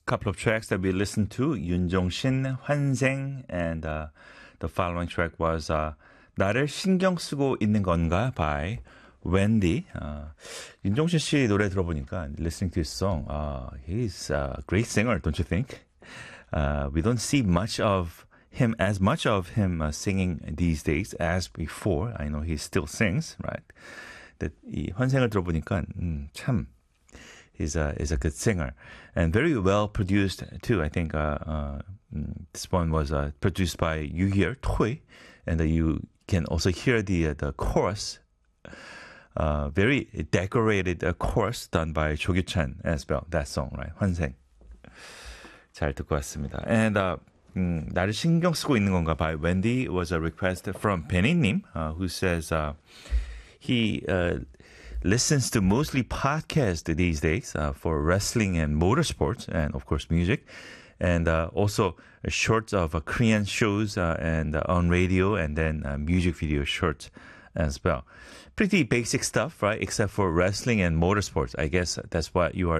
couple of tracks that we listened to, 윤종신, 환생, and the following track was 나를 신경 쓰고 있는 건가 by Wendy. 윤종신 씨 노래 들어보니까 listening to his song, he's a great singer, don't you think? We don't see much of him singing these days as before. I know he still sings, right? 이 환생을 들어보니까 참 is a good singer and very well produced too. I think this one was produced by Yu Year Toy, and you can also hear the chorus, very decorated chorus done by 조규찬 as well. That song, right? 환생. 잘 듣고 왔습니다. And 나를 신경 쓰고 있는 건가 by Wendy was a request from 베니님, who says he listens to mostly podcasts these days for wrestling and motorsports, and of course music, and also shorts of Korean shows and on radio, and then music video shorts as well. Pretty basic stuff, right? Except for wrestling and motorsports. I guess that's what you are